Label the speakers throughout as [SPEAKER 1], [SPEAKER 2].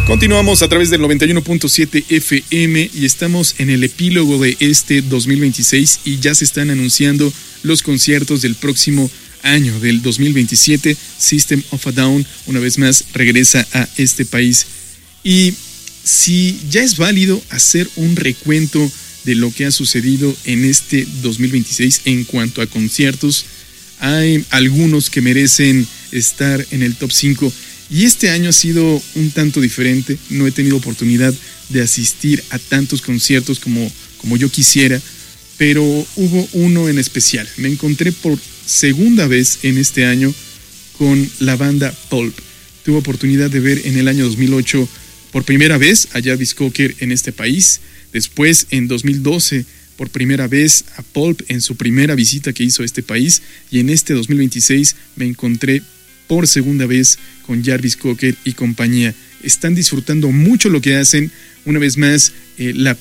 [SPEAKER 1] Continuamos a través del 91.7 FM y estamos en el epílogo de este 2026 y ya se están anunciando los conciertos del próximo año, del 2027. System of a Down una vez más regresa a este país. Y si ya es válido hacer un recuento de lo que ha sucedido en este 2026 en cuanto a conciertos, hay algunos que merecen estar en el top 5. Y este año ha sido un tanto diferente. No he tenido oportunidad de asistir a tantos conciertos como yo quisiera, pero hubo uno en especial. Me encontré por segunda vez en este año con la banda Pulp. Tuve oportunidad de ver en el año 2008 por primera vez a Jarvis Cocker en este país. Después, en 2012, por primera vez a Pulp en su primera visita que hizo a este país. Y en este 2026 me encontré por segunda vez con Jarvis Cocker y compañía. Están disfrutando mucho lo que hacen. Una vez más, la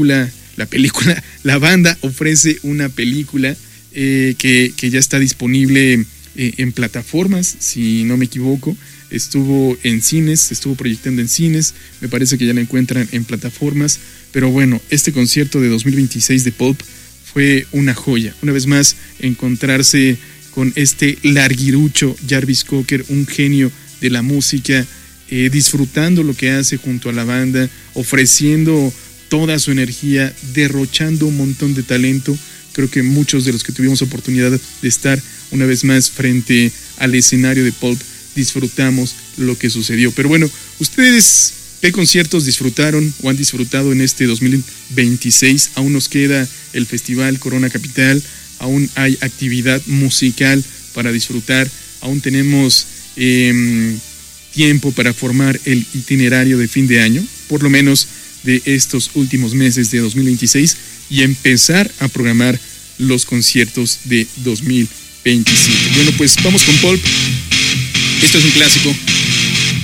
[SPEAKER 1] banda ofrece una película que ya está disponible en plataformas, si no me equivoco. Estuvo en cines, se estuvo proyectando en cines, me parece que ya la encuentran en plataformas. Pero bueno, este concierto de 2026 de Pulp fue una joya. Una vez más, encontrarse con este larguirucho Jarvis Cocker, un genio de la música, disfrutando lo que hace junto a la banda, ofreciendo toda su energía, derrochando un montón de talento. Creo que muchos de los que tuvimos oportunidad de estar una vez más frente al escenario de Pulp disfrutamos lo que sucedió. Pero bueno, ¿ustedes qué conciertos disfrutaron o han disfrutado en este 2026? Aún nos queda el Festival Corona Capital, aún hay actividad musical para disfrutar, aún tenemos tiempo para formar el itinerario de fin de año, por lo menos de estos últimos meses de 2026, y empezar a programar los conciertos de 2027. Bueno, pues vamos con Pulp. Esto es un clásico.